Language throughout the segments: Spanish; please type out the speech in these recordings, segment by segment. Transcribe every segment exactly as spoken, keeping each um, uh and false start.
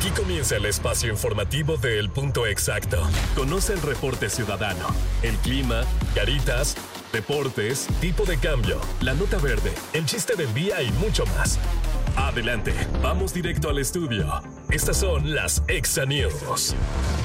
Aquí comienza el espacio informativo de El Punto Exacto. Conoce el reporte ciudadano, el clima, caritas, deportes, tipo de cambio, la nota verde, el chiste del día y mucho más. Adelante, vamos directo al estudio. Estas son las Exa News.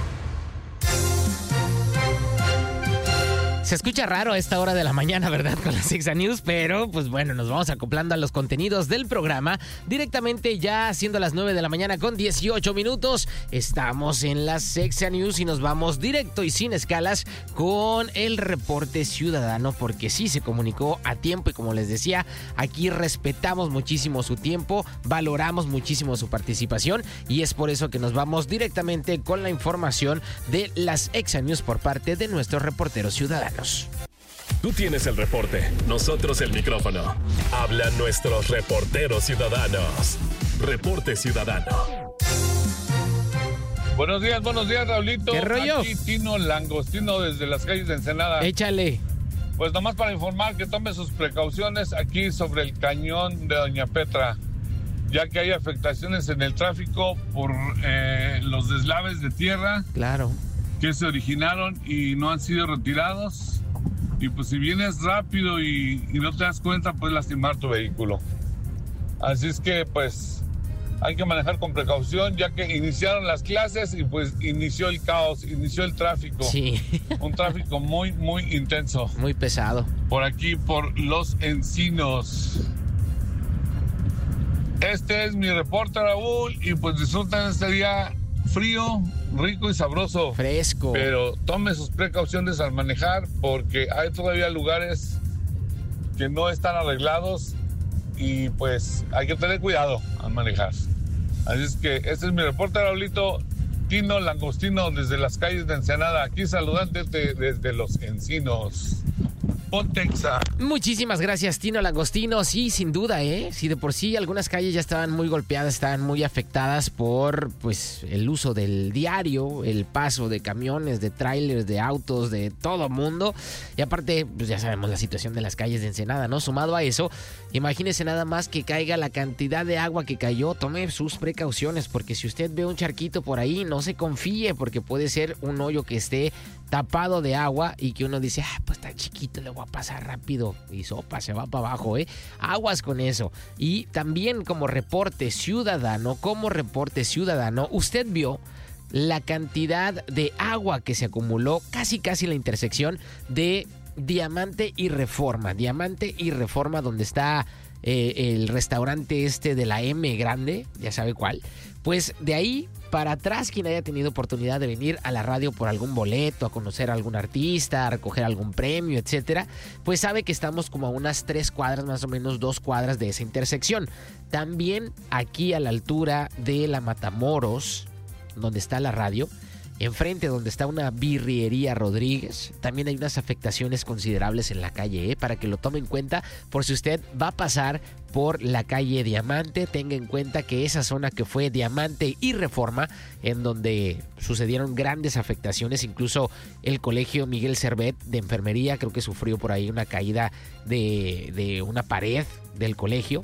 Se escucha raro a esta hora de la mañana, ¿verdad? Con las Exa News, pero pues bueno, nos vamos acoplando a los contenidos del programa. Directamente ya siendo las nueve de la mañana con dieciocho minutos, estamos en las Exa News y nos vamos directo y sin escalas con el reporte ciudadano, porque sí se comunicó a tiempo y como les decía, aquí respetamos muchísimo su tiempo, valoramos muchísimo su participación y es por eso que nos vamos directamente con la información de las Exa News por parte de nuestros reporteros ciudadanos. Tú tienes el reporte, nosotros el micrófono. Hablan nuestros reporteros ciudadanos. Reporte Ciudadano. Buenos días, buenos días, Raulito. ¿Qué rollo? Aquí Tino Langostino desde las calles de Ensenada. Échale. Pues nomás para informar que tome sus precauciones aquí sobre el cañón de Doña Petra, ya que hay afectaciones en el tráfico por eh, los deslaves de tierra. Claro. Que se originaron y no han sido retirados. Y pues si vienes rápido y, y no te das cuenta, puedes lastimar tu vehículo. Así es que pues hay que manejar con precaución, ya que iniciaron las clases y pues inició el caos, inició el tráfico. Sí. Un tráfico muy, muy intenso. Muy pesado. Por aquí, por Los Encinos. Este es mi reporte, Raúl, y pues disfrutan este día frío, rico y sabroso. Fresco. Pero tome sus precauciones al manejar porque hay todavía lugares que no están arreglados y pues hay que tener cuidado al manejar. Así es que este es mi reporte, Raulito. Tino Langostino desde las calles de Ensenada, aquí saludándote desde Los Encinos. Pontexa. Muchísimas gracias, Tino Langostino. Sí, sin duda, ¿eh? Sí, de por sí algunas calles ya estaban muy golpeadas, estaban muy afectadas por, pues, el uso del diario, el paso de camiones, de trailers, de autos, de todo mundo. Y aparte, pues ya sabemos la situación de las calles de Ensenada, ¿no? Sumado a eso, imagínese nada más que caiga la cantidad de agua que cayó. Tome sus precauciones, porque si usted ve un charquito por ahí, no se confíe, porque puede ser un hoyo que esté tapado de agua y que uno dice, ah, pues está chiquito, le voy a pasar rápido y sopa, se va para abajo, ¿eh? Aguas con eso. Y también como reporte ciudadano, como reporte ciudadano, usted vio la cantidad de agua que se acumuló casi casi en la intersección de Diamante y Reforma. Diamante y Reforma, donde está eh, el restaurante este de la M grande, ya sabe cuál. Pues de ahí para atrás, quien haya tenido oportunidad de venir a la radio por algún boleto, a conocer a algún artista, a recoger algún premio, etcétera, pues sabe que estamos como a unas tres cuadras, más o menos dos cuadras de esa intersección. También aquí a la altura de la Matamoros, donde está la radio, enfrente donde está una birriería Rodríguez, también hay unas afectaciones considerables en la calle, ¿eh? Para que lo tome en cuenta por si usted va a pasar por la calle Diamante, tenga en cuenta que esa zona que fue Diamante y Reforma, en donde sucedieron grandes afectaciones, incluso el colegio Miguel Servet de enfermería, creo que sufrió por ahí una caída de, de una pared del colegio.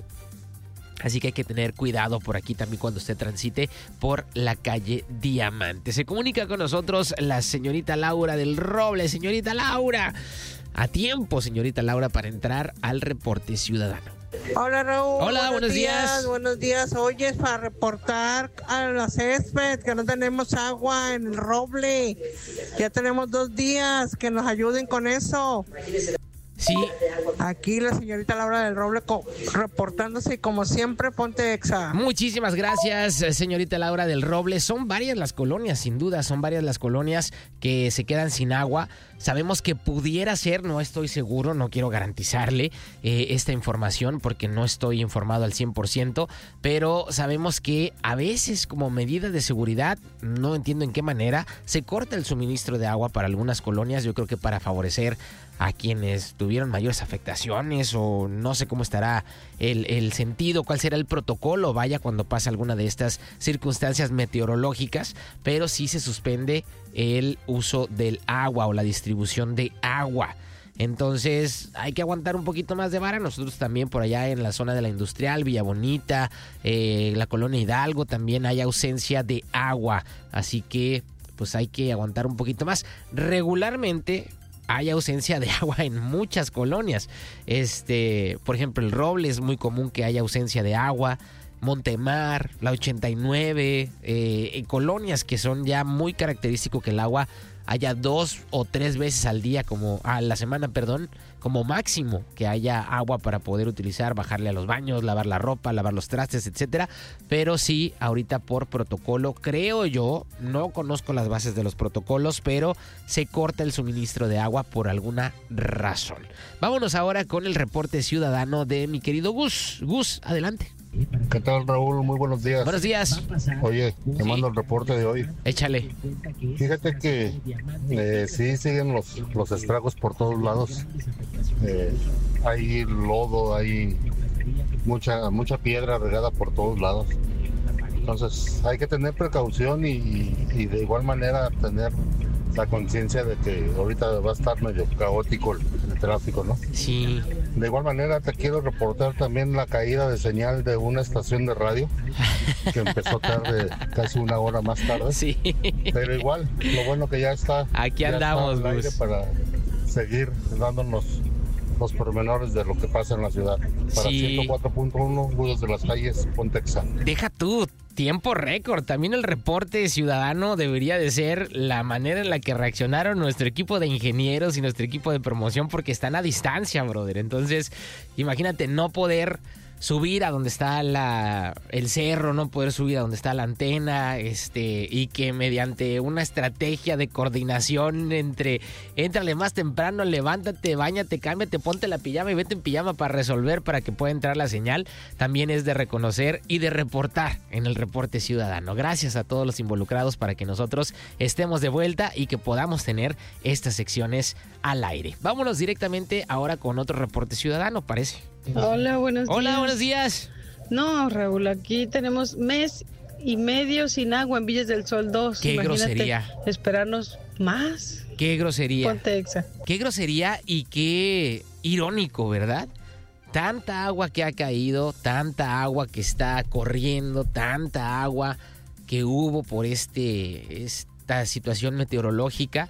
Así que hay que tener cuidado por aquí también cuando usted transite por la calle Diamante. Se comunica con nosotros la señorita Laura del Roble. Señorita Laura, a tiempo, señorita Laura, para entrar al reporte ciudadano. Hola, Raúl. Hola, buenos, buenos días. días. Buenos días. Oye, es para reportar a la césped que no tenemos agua en el Roble. Ya tenemos dos días, que nos ayuden con eso. Sí. Aquí la señorita Laura del Roble co- reportándose y como siempre, Ponte Exa. Muchísimas gracias, señorita Laura del Roble. Son varias las colonias, sin duda, son varias las colonias que se quedan sin agua. Sabemos que pudiera ser, no estoy seguro, no quiero garantizarle eh, esta información porque no estoy informado al cien por ciento, pero sabemos que a veces como medida de seguridad, no entiendo en qué manera, se corta el suministro de agua para algunas colonias, yo creo que para favorecer a quienes tuvieron mayores afectaciones o no sé cómo estará el, el sentido, cuál será el protocolo, vaya, cuando pasa alguna de estas circunstancias meteorológicas, pero sí se suspende el uso del agua o la distribución de agua. Entonces hay que aguantar un poquito más de vara. Nosotros también por allá en la zona de la Industrial, Villa Bonita, eh, la Colonia Hidalgo, también hay ausencia de agua. Así que pues hay que aguantar un poquito más. Regularmente hay ausencia de agua en muchas colonias. Este, por ejemplo, el Roble es muy común que haya ausencia de agua. Montemar, la ochenta y nueve, eh, en colonias que son ya muy característico que el agua haya dos o tres veces al día, como a la semana, perdón, como máximo que haya agua para poder utilizar, bajarle a los baños, lavar la ropa, lavar los trastes, etcétera. Pero sí, ahorita por protocolo, creo yo, no conozco las bases de los protocolos, pero se corta el suministro de agua por alguna razón. Vámonos ahora con el reporte ciudadano de mi querido Gus. Gus, adelante. ¿Qué tal, Raúl? Muy buenos días. Buenos días. Oye, te mando el reporte de hoy. Échale. Fíjate que eh, sí siguen los, los estragos por todos lados. Eh, hay lodo, hay mucha mucha piedra regada por todos lados. Entonces hay que tener precaución y, y de igual manera tener la conciencia de que ahorita va a estar medio caótico el, el tráfico, ¿no? Sí. De igual manera te quiero reportar también la caída de señal de una estación de radio que empezó tarde, casi una hora más tarde. Sí. Pero igual, lo bueno que ya está. Aquí ya andamos, está al aire Gus. para seguir dándonos los pormenores de lo que pasa en la ciudad. Para Sí. ciento cuatro punto uno, Budos de las Calles, Pontexa. Deja tú, tiempo récord. También el reporte ciudadano debería de ser la manera en la que reaccionaron nuestro equipo de ingenieros y nuestro equipo de promoción, porque están a distancia, brother. Entonces, imagínate no poder subir a donde está la, el cerro, no poder subir a donde está la antena, este, y que mediante una estrategia de coordinación entre éntrale más temprano, levántate, báñate, cámbiate, ponte la pijama y vete en pijama para resolver, para que pueda entrar la señal, también es de reconocer y de reportar en el reporte ciudadano. Gracias a todos los involucrados para que nosotros estemos de vuelta y que podamos tener estas secciones al aire. Vámonos directamente ahora con otro reporte ciudadano, parece. Hola, buenos días. Hola, buenos días. No, Raúl, aquí tenemos mes y medio sin agua en Villas del Sol dos. Qué Imagínate grosería. esperarnos más. Qué grosería. Ponte exa. Qué grosería y qué irónico, ¿verdad? Tanta agua que ha caído, tanta agua que está corriendo, tanta agua que hubo por este esta situación meteorológica,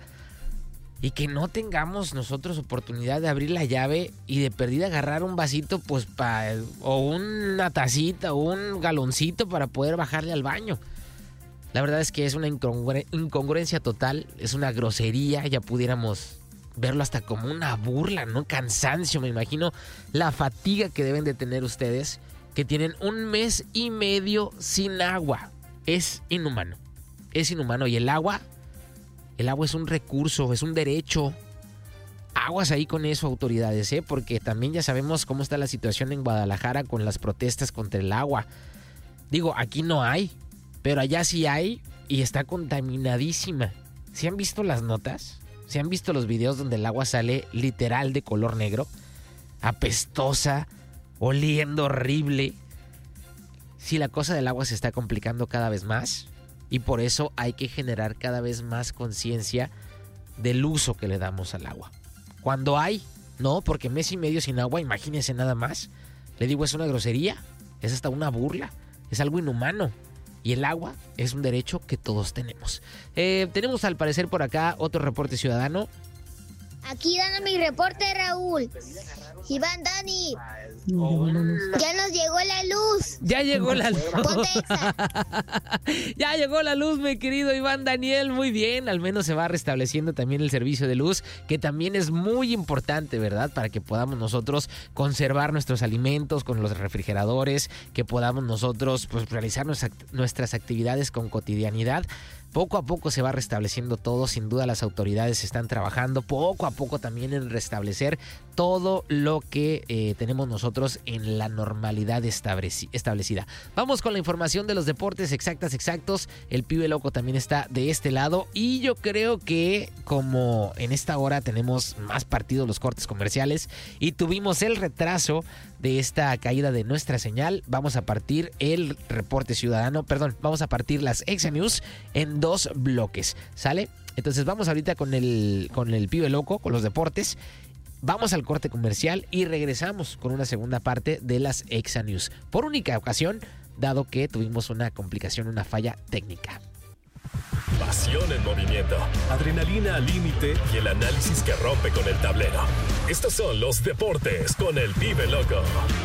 y que no tengamos nosotros oportunidad de abrir la llave y de perdida agarrar un vasito, pues, pa, o una tacita o un galoncito para poder bajarle al baño. La verdad es que es una incongru- incongruencia total, es una grosería, ya pudiéramos verlo hasta como una burla, ¿no? Cansancio, me imagino la fatiga que deben de tener ustedes, que tienen un mes y medio sin agua. Es inhumano, es inhumano. Y el agua... El agua es un recurso, es un derecho. Aguas ahí con eso, autoridades, ¿eh? Porque también ya sabemos cómo está la situación en Guadalajara con las protestas contra el agua. Digo, aquí no hay, pero allá sí hay y está contaminadísima. ¿Se han visto las notas? ¿Se han visto los videos donde el agua sale literal de color negro? Apestosa, oliendo horrible. Sí, la cosa del agua se está complicando cada vez más. Y por eso hay que generar cada vez más conciencia del uso que le damos al agua. Cuando hay, no, porque mes y medio sin agua, imagínense nada más. Le digo, es una grosería, es hasta una burla, es algo inhumano. Y el agua es un derecho que todos tenemos. Eh, tenemos al parecer por acá otro reporte ciudadano. Aquí dando mi reporte, Raúl. Iván, Dani. Ya nos llegó la luz. Ya llegó la luz. Ponte exa. Ya llegó la luz, mi querido Iván Daniel. Muy bien, al menos se va restableciendo también el servicio de luz, que también es muy importante, ¿verdad? Para que podamos nosotros conservar nuestros alimentos con los refrigeradores, que podamos nosotros, pues, realizar nuestras actividades con cotidianidad. Poco a poco se va restableciendo todo, sin duda las autoridades están trabajando poco a poco también en restablecer todo lo que eh, tenemos nosotros en la normalidad estableci- establecida. Vamos con la información de los deportes exactas, exactos. El pibe loco también está de este lado y yo creo que como en esta hora tenemos más partidos los cortes comerciales y tuvimos el retraso de esta caída de nuestra señal, vamos a partir el reporte ciudadano, perdón, vamos a partir las Exa News en dos bloques, ¿sale? Entonces vamos ahorita con el, con el pibe loco, con los deportes. Vamos al corte comercial y regresamos con una segunda parte de las Exa News. Por única ocasión, dado que tuvimos una complicación, una falla técnica. Pasión en movimiento, adrenalina al límite y el análisis que rompe con el tablero. Estos son los deportes con el Pibe Loco.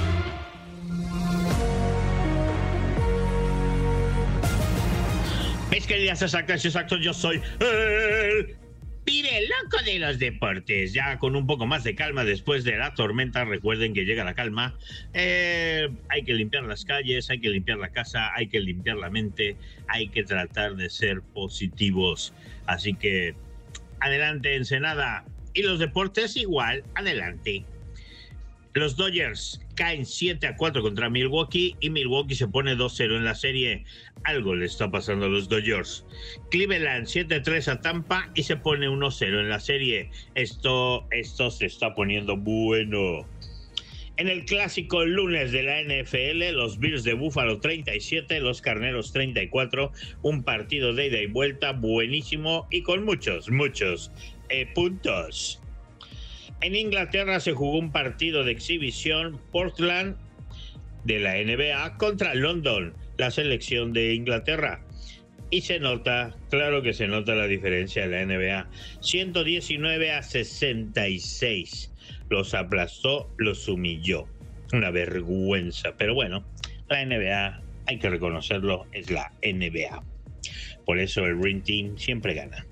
Mis queridas exactas y exactos, yo soy el Pibe Loco de los deportes. Ya con un poco más de calma después de la tormenta. Recuerden que llega la calma. Eh, hay que limpiar las calles, hay que limpiar la casa, hay que limpiar la mente, hay que tratar de ser positivos. Así que adelante, Ensenada. Y los deportes igual, adelante. Los Dodgers caen siete a cuatro contra Milwaukee y Milwaukee se pone dos cero en la serie. Algo le está pasando a los Dodgers. Cleveland siete a tres a Tampa y se pone uno cero en la serie. Esto, esto se está poniendo bueno. En el clásico lunes de la N F L, los Bills de Buffalo treinta y siete, los Carneros treinta y cuatro. Un partido de ida y vuelta buenísimo y con muchos, muchos eh, puntos. En Inglaterra se jugó un partido de exhibición, Portland de la N B A contra London, la selección de Inglaterra. Y se nota, claro que se nota la diferencia de la N B A. ciento diecinueve a sesenta y seis. Los aplastó, los humilló. Una vergüenza. Pero bueno, la N B A, hay que reconocerlo, es la N B A. Por eso el Dream Team siempre gana.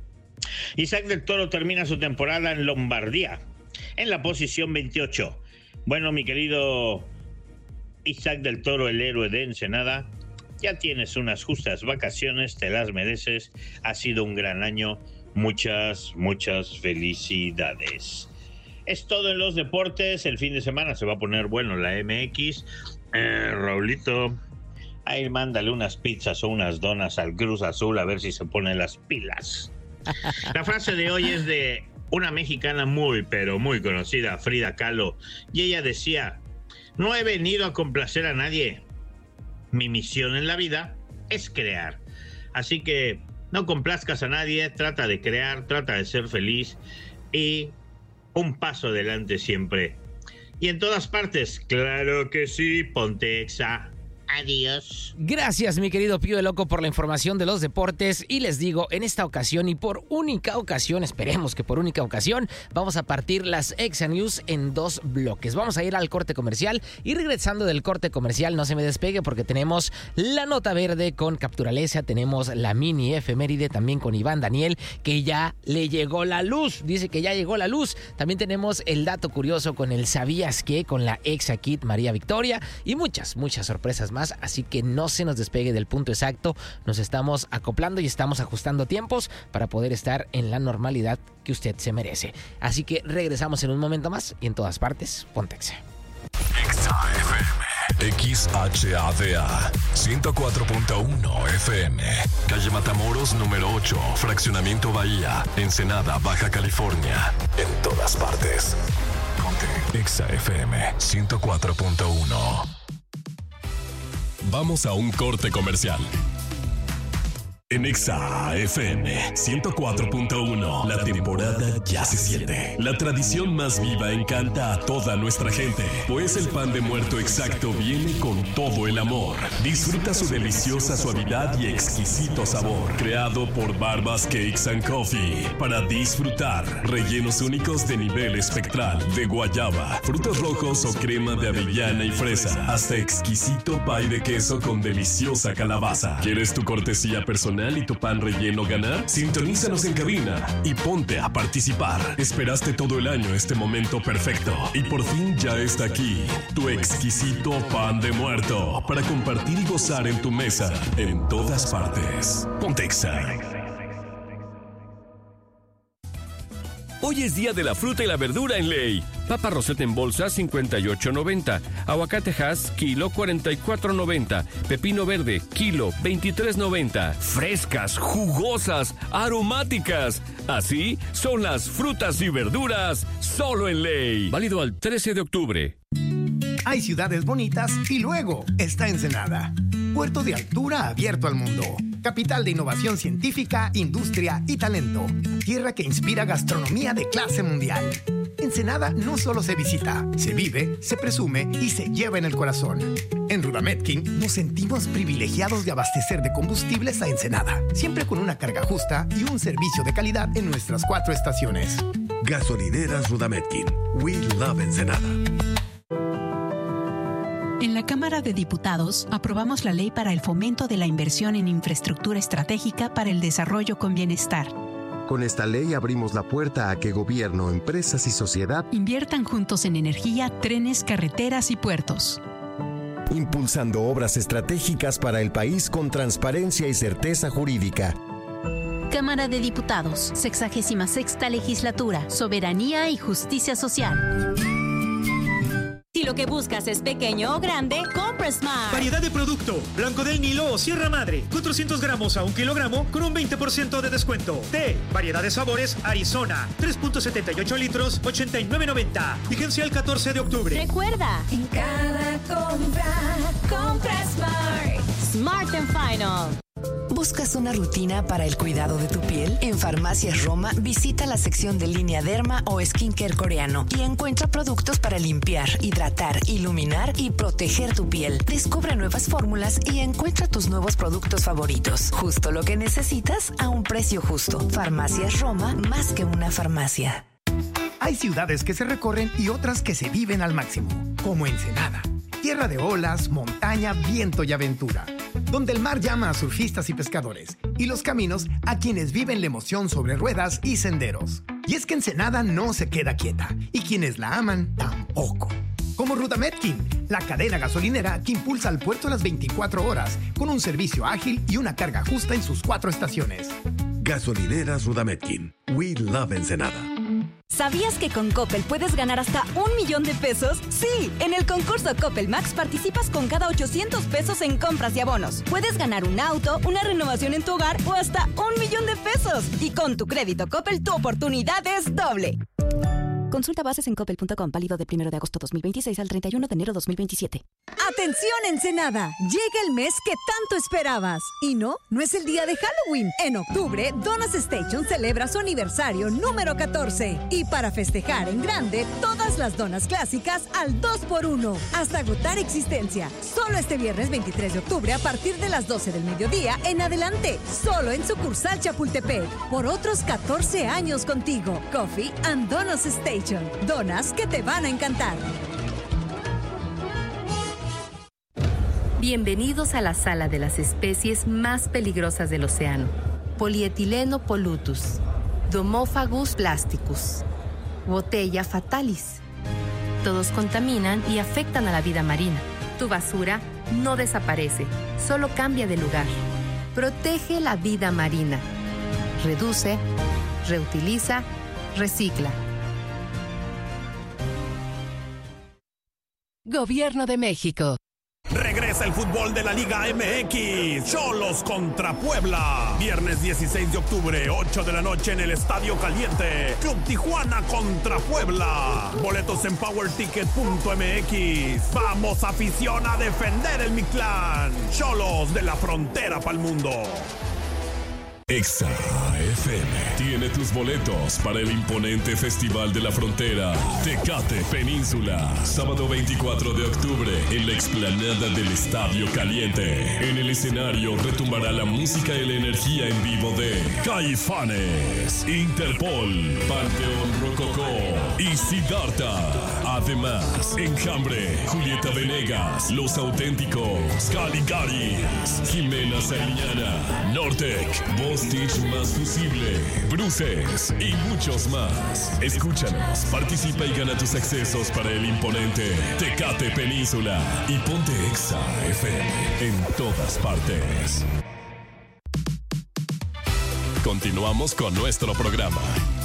Isaac del Toro termina su temporada en Lombardía, en la posición veintiocho. Bueno, mi querido Isaac del Toro, el héroe de Ensenada, ya tienes unas justas vacaciones, te las mereces. Ha sido un gran año. Muchas, muchas felicidades. Es todo en los deportes. El fin de semana se va a poner bueno la M X. Eh, Raulito, ahí mándale unas pizzas o unas donas al Cruz Azul a ver si se ponen las pilas. La frase de hoy es de una mexicana muy, pero muy conocida, Frida Kahlo, y ella decía: no he venido a complacer a nadie. Mi misión en la vida es crear. Así que no complazcas a nadie, trata de crear, trata de ser feliz y un paso adelante siempre. Y en todas partes, claro que sí, ponte Exa. Adiós. Gracias, mi querido Pío de Loco, por la información de los deportes. Y les digo, en esta ocasión y por única ocasión, esperemos que por única ocasión, vamos a partir las Exa News en dos bloques. Vamos a ir al corte comercial y regresando del corte comercial, no se me despegue porque tenemos la nota verde con Capturaleza, tenemos la mini efeméride también con Iván Daniel, que ya le llegó la luz, dice que ya llegó la luz. También tenemos el dato curioso con el ¿sabías qué? Con la Exa Kit María Victoria y muchas, muchas sorpresas más. Así que no se nos despegue del punto exacto. Nos estamos acoplando y estamos ajustando tiempos para poder estar en la normalidad que usted se merece. Así que regresamos en un momento más y en todas partes, ponte Exa. Exa F M, X H A D A, ciento cuatro punto uno F M, calle Matamoros número ocho, Fraccionamiento Bahía, Ensenada, Baja California. En todas partes, ponte Exa F M, ciento cuatro punto uno. Vamos a un corte comercial. En Exa F M ciento cuatro punto uno, la temporada ya se siente. La tradición más viva encanta a toda nuestra gente, pues el pan de muerto exacto viene con todo el amor. Disfruta su deliciosa suavidad y exquisito sabor, creado por Barbas Cakes and Coffee, para disfrutar rellenos únicos de nivel espectral, de guayaba, frutos rojos o crema de avellana y fresa, hasta exquisito pie de queso con deliciosa calabaza. ¿Quieres tu cortesía personal y tu pan relleno ganar? Sintonízanos en cabina y ponte a participar. Esperaste todo el año este momento perfecto y por fin ya está aquí tu exquisito pan de muerto para compartir y gozar en tu mesa en todas partes. Ponte Exa. Hoy es día de la fruta y la verdura en Ley. Papa roseta en bolsa cincuenta y ocho noventa, aguacate Hass kilo cuarenta y cuatro noventa, pepino verde kilo veintitrés noventa. Frescas, jugosas, aromáticas. Así son las frutas y verduras solo en Ley. Válido al trece de octubre. Hay ciudades bonitas y luego está Ensenada. Puerto de altura abierto al mundo. Capital de innovación científica, industria y talento. Tierra que inspira gastronomía de clase mundial. Ensenada no solo se visita, se vive, se presume y se lleva en el corazón. En Rudametkin nos sentimos privilegiados de abastecer de combustibles a Ensenada, siempre con una carga justa y un servicio de calidad en nuestras cuatro estaciones. Gasolineras Rudametkin. We love Ensenada. En la Cámara de Diputados aprobamos la ley para el fomento de la inversión en infraestructura estratégica para el desarrollo con bienestar. Con esta ley abrimos la puerta a que gobierno, empresas y sociedad inviertan juntos en energía, trenes, carreteras y puertos. Impulsando obras estratégicas para el país con transparencia y certeza jurídica. Cámara de Diputados, sexagésima sexta legislatura, soberanía y justicia social. Si lo que buscas es pequeño o grande, compra Smart. Variedad de producto. Blanco del Nilo o Sierra Madre. cuatrocientos gramos a un kilogramo con un veinte por ciento de descuento. Té. Variedad de sabores Arizona. tres punto setenta y ocho litros, ochenta y nueve noventa. Vigencia el catorce de octubre. Recuerda, en cada compra, compra Smart. Smart and Final. ¿Buscas una rutina para el cuidado de tu piel? En Farmacias Roma visita la sección de línea derma o skincare coreano y encuentra productos para limpiar, hidratar, iluminar y proteger tu piel. Descubre nuevas fórmulas y encuentra tus nuevos productos favoritos. Justo lo que necesitas a un precio justo. Farmacias Roma, más que una farmacia. Hay ciudades que se recorren y otras que se viven al máximo, como Ensenada. Tierra de olas, montaña, viento y aventura. Donde el mar llama a surfistas y pescadores, y los caminos a quienes viven la emoción sobre ruedas y senderos. Y es que Ensenada no se queda quieta, y quienes la aman tampoco. Como Rudametkin, la cadena gasolinera que impulsa al puerto a las veinticuatro horas, con un servicio ágil y una carga justa en sus cuatro estaciones. Gasolineras Rudametkin. We love Ensenada. ¿Sabías que con Coppel puedes ganar hasta un millón de pesos? Sí, en el concurso Coppel Max participas con cada ochocientos pesos en compras y abonos. Puedes ganar un auto, una renovación en tu hogar o hasta un millón de pesos. Y con tu crédito Coppel, tu oportunidad es doble. Consulta bases en coppel punto com, válido de primero de agosto dos mil veintiséis al treinta y uno de enero dos mil veintisiete. ¡Atención, Ensenada! Llega el mes que tanto esperabas. Y no, no es el día de Halloween. En octubre, Donas Station celebra su aniversario número catorce. Y para festejar en grande, todas las donas clásicas al dos por uno. Hasta agotar existencia. Solo este viernes veintitrés de octubre a partir de las doce del mediodía en adelante. Solo en sucursal Chapultepec. Por otros catorce años contigo. Coffee and Donas Station. Donas que te van a encantar. Bienvenidos a la sala de las especies más peligrosas del océano. Polietileno polutus, Domophagus plasticus, Botella fatalis. Todos contaminan y afectan a la vida marina. Tu basura no desaparece, solo cambia de lugar. Protege la vida marina. Reduce, reutiliza, recicla. Gobierno de México. Regresa el fútbol de la Liga M X. Xolos contra Puebla. Viernes dieciséis de octubre, ocho de la noche en el Estadio Caliente. Club Tijuana contra Puebla. Boletos en power ticket punto m x. Vamos, afición, a defender el Mictlán. Xolos de la frontera para el mundo. Exa F M tiene tus boletos para el imponente Festival de la Frontera Tecate Península, sábado veinticuatro de octubre en la explanada del Estadio Caliente. En el escenario retumbará la música y la energía en vivo de Caifanes, Interpol, Panteón Rococó y Siddhartha. Además, Enjambre, Julieta Venegas, Los Auténticos, Caligaris, Jimena Sariñana, Nortec, Bostich Más Fusible, Bruces y muchos más. Escúchanos, participa y gana tus accesos para el imponente Tecate Península y ponte Exa F M en todas partes. Continuamos con nuestro programa.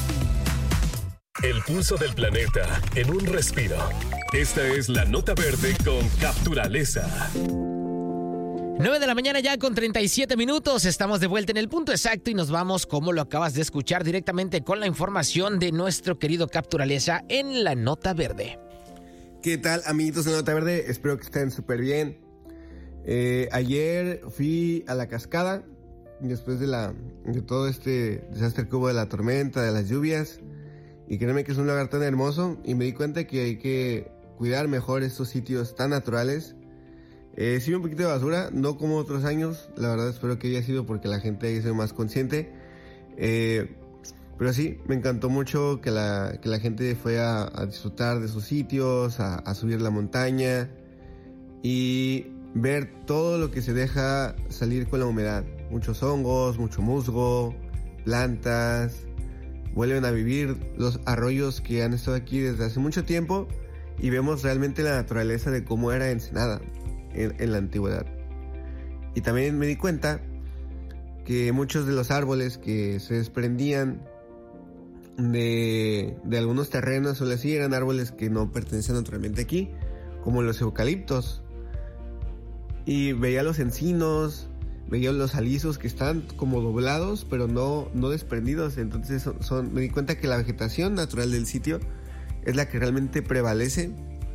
El pulso del planeta en un respiro. Esta es la Nota Verde con Capturaleza. nueve de la mañana ya con treinta y siete minutos. Estamos de vuelta en el punto exacto y nos vamos, como lo acabas de escuchar, directamente con la información de nuestro querido Capturaleza en la Nota Verde. ¿Qué tal, amiguitos de Nota Verde? Espero que estén súper bien. Eh, ayer fui a la cascada después de, la, de todo este desastre que hubo de la tormenta, de las lluvias. Y créeme que es un lugar tan hermoso y me di cuenta que hay que cuidar mejor estos sitios tan naturales. Eh, sí, un poquito de basura, no como otros años, la verdad espero que haya sido porque la gente haya sido más consciente. Eh, pero sí, me encantó mucho que la, que la gente fue a, a disfrutar de sus sitios, a, a subir la montaña y ver todo lo que se deja salir con la humedad. Muchos hongos, mucho musgo, plantas, vuelven a vivir los arroyos que han estado aquí desde hace mucho tiempo y vemos realmente la naturaleza de cómo era Ensenada en, en la antigüedad. Y también me di cuenta que muchos de los árboles que se desprendían de, de algunos terrenos o así eran árboles que no pertenecían naturalmente aquí, como los eucaliptos. Y veía los encinos, veía los alisos que están como doblados, pero no, no desprendidos. Entonces son, son, me di cuenta que la vegetación natural del sitio es la que realmente prevalece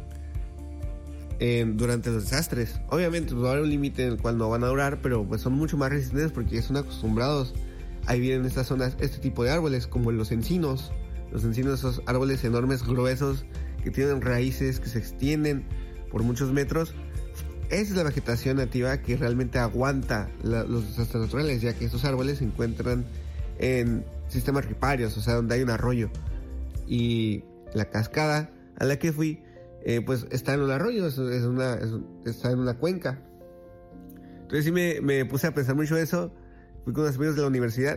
eh, durante los desastres. Obviamente pues, va a haber un límite en el cual no van a durar, pero pues son mucho más resistentes porque son acostumbrados a vivir en estas zonas este tipo de árboles, como los encinos. Los encinos, esos árboles enormes, gruesos, que tienen raíces que se extienden por muchos metros. Esa es la vegetación nativa que realmente aguanta la, los desastres naturales, ya que estos árboles se encuentran en sistemas riparios, o sea, donde hay un arroyo. Y la cascada a la que fui, eh, pues está en un arroyo, es, es una, es, está en una cuenca. Entonces sí me, me puse a pensar mucho eso. Fui con unos amigos de la universidad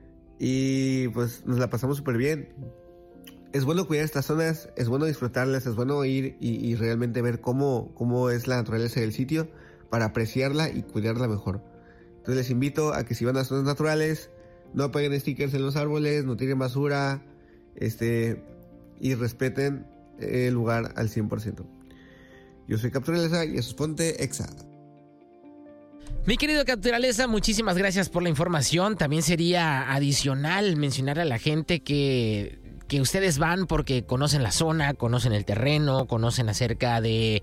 y pues nos la pasamos súper bien. Es bueno cuidar estas zonas, es bueno disfrutarlas, es bueno ir y, y realmente ver cómo, cómo es la naturaleza del sitio para apreciarla y cuidarla mejor. Entonces les invito a que si van a zonas naturales, no peguen stickers en los árboles, no tiren basura, este, y respeten el lugar al cien por ciento. Yo soy Capturaleza y eso es Ponte Exa. Mi querido Capturaleza, muchísimas gracias por la información. También sería adicional mencionar a la gente que... que ustedes van porque conocen la zona, conocen el terreno, conocen acerca de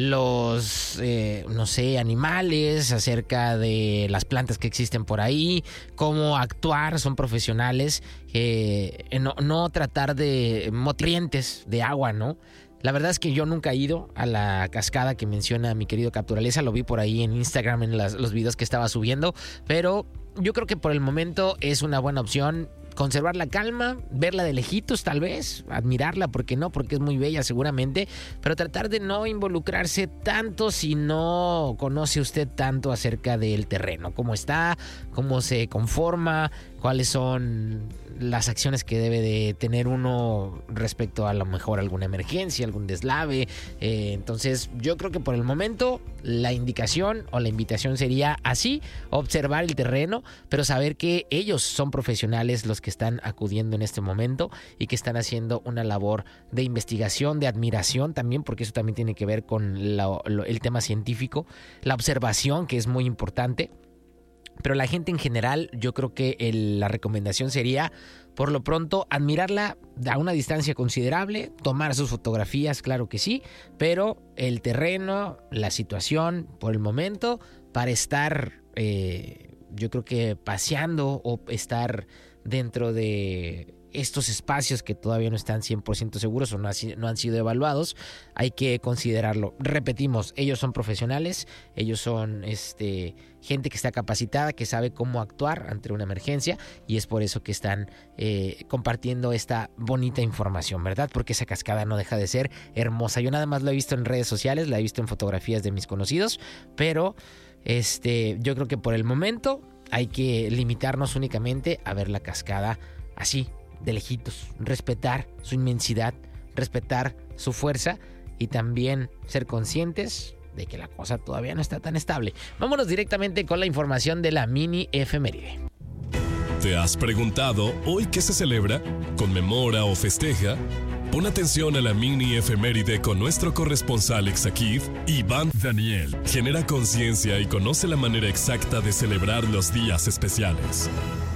los, eh, no sé, animales, acerca de las plantas que existen por ahí, cómo actuar, son profesionales, eh, no, no tratar de motrientes de agua, ¿no? La verdad es que yo nunca he ido a la cascada que menciona mi querido Capturaleza, lo vi por ahí en Instagram en las, los videos que estaba subiendo, pero yo creo que por el momento es una buena opción. Conservar la calma, verla de lejitos tal vez, admirarla, ¿por qué no? Porque es muy bella seguramente, pero tratar de no involucrarse tanto si no conoce usted tanto acerca del terreno, cómo está, cómo se conforma, cuáles son las acciones que debe de tener uno respecto a lo mejor alguna emergencia, algún deslave. Eh, entonces yo creo que por el momento la indicación o la invitación sería así, observar el terreno, pero saber que ellos son profesionales los que están acudiendo en este momento y que están haciendo una labor de investigación, de admiración también, porque eso también tiene que ver con la, lo, el tema científico, la observación, que es muy importante. Pero la gente en general, yo creo que el, la recomendación sería, por lo pronto, admirarla a una distancia considerable, tomar sus fotografías, claro que sí, pero el terreno, la situación, por el momento, para estar, eh, yo creo que paseando o estar dentro de estos espacios que todavía no están cien por ciento seguros o no, ha, no han sido evaluados, hay que considerarlo. Repetimos, ellos son profesionales, ellos son este, gente que está capacitada, que sabe cómo actuar ante una emergencia y es por eso que están eh, compartiendo esta bonita información, ¿verdad? Porque esa cascada no deja de ser hermosa. Yo nada más la he visto en redes sociales, la he visto en fotografías de mis conocidos, pero este, yo creo que por el momento hay que limitarnos únicamente a ver la cascada así, de lejitos, respetar su inmensidad, respetar su fuerza y también ser conscientes de que la cosa todavía no está tan estable. Vámonos directamente con la información de la mini efeméride. ¿Te has preguntado hoy qué se celebra, conmemora o festeja? Pon atención a la mini efeméride con nuestro corresponsal Exakid, Iván Daniel. Genera conciencia y conoce la manera exacta de celebrar los días especiales.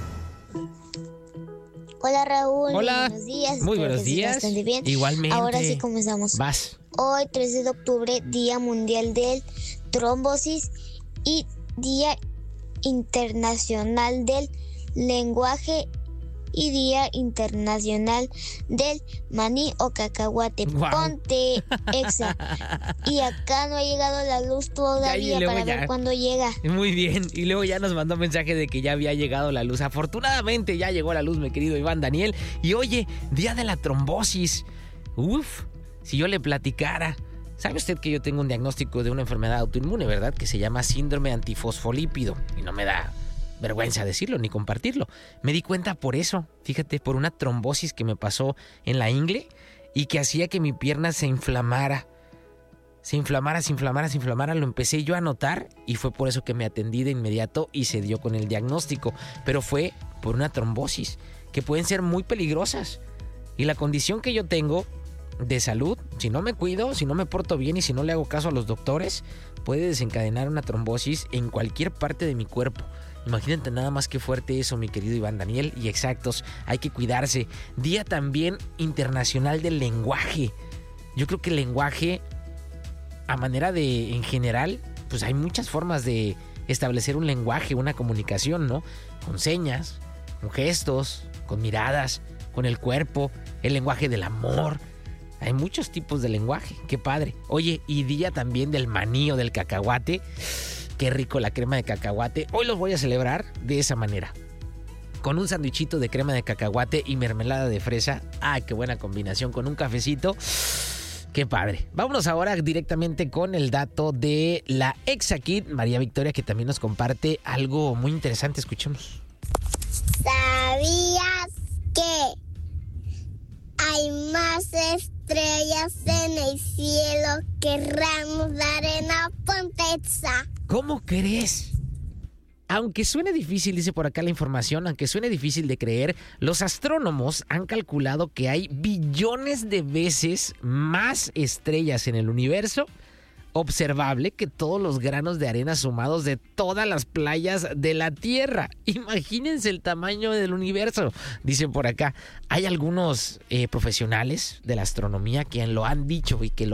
Hola Raúl, hola. Buenos días. Muy buenos días. Bien. Igualmente. Ahora sí comenzamos. Vas. Hoy, trece de octubre, Día Mundial del Trombosis y Día Internacional del Lenguaje y Día Internacional del Maní o Cacahuate. Wow. Ponte Exa. Y acá no ha llegado la luz todavía para ya. ver cuándo llega. Muy bien. Y luego ya nos mandó mensaje de que ya había llegado la luz. Afortunadamente ya llegó la luz, mi querido Iván Daniel. Y oye, día de la trombosis. Uf, si yo le platicara. ¿Sabe usted que yo tengo un diagnóstico de una enfermedad autoinmune, verdad? Que se llama síndrome antifosfolípido. Y no me da vergüenza decirlo ni compartirlo. Me di cuenta por eso, fíjate, por una trombosis que me pasó en la ingle y que hacía que mi pierna se inflamara. Se inflamara, se inflamara, se inflamara. Lo empecé yo a notar y fue por eso que me atendí de inmediato y se dio con el diagnóstico. Pero fue por una trombosis, que pueden ser muy peligrosas. Y la condición que yo tengo de salud, si no me cuido, si no me porto bien y si no le hago caso a los doctores, puede desencadenar una trombosis en cualquier parte de mi cuerpo. Imagínate nada más que fuerte eso, mi querido Iván Daniel. Y exactos, hay que cuidarse. Día también internacional del lenguaje. Yo creo que el lenguaje, a manera de, en general, pues hay muchas formas de establecer un lenguaje, una comunicación, ¿no? Con señas, con gestos, con miradas, con el cuerpo, el lenguaje del amor. Hay muchos tipos de lenguaje, qué padre. Oye, y día también del maní o del cacahuate. Qué rico la crema de cacahuate. Hoy los voy a celebrar de esa manera. Con un sandwichito de crema de cacahuate y mermelada de fresa. ¡Ay, qué buena combinación! Con un cafecito. ¡Qué padre! Vámonos ahora directamente con el dato de la Exakid, María Victoria, que también nos comparte algo muy interesante. Escuchemos. ¿Sabías que hay más estrellas en el cielo que ramos de arena? Ponte Exa. ¿Cómo crees? Aunque suene difícil, dice por acá la información, aunque suene difícil de creer, los astrónomos han calculado que hay billones de veces más estrellas en el universo observable que todos los granos de arena sumados de todas las playas de la Tierra. Imagínense el tamaño del universo. Dicen por acá, hay algunos eh, profesionales de la astronomía que lo han dicho y que lo